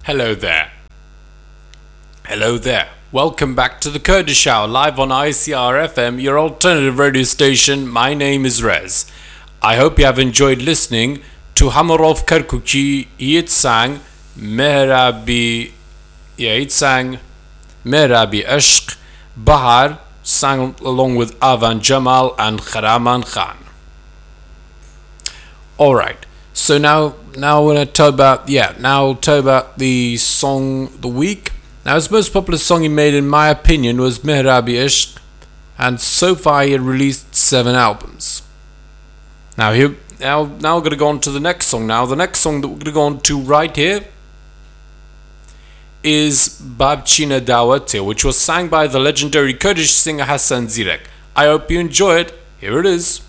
Hello there. Hello there. Welcome back to the Kurdish Hour, live on ICR FM, your alternative radio station. My name is Rez. I hope you have enjoyed listening to Hamarov Kirkuki. He sang Mehrabi Ashq. Bahar sang along with Avan Jamal and Kharaman Khan. Alright, so now I want to tell about the song the week. Now, his most popular song he made, in my opinion, was Mehrabi Ishq, and so far he had released 7 albums. Now we're going to go on to the next song. Now, the next song that we're going to go on to right here is Babchina Dawate, which was sang by the legendary Kurdish singer Hassan Zirek. I hope you enjoy it. Here it is.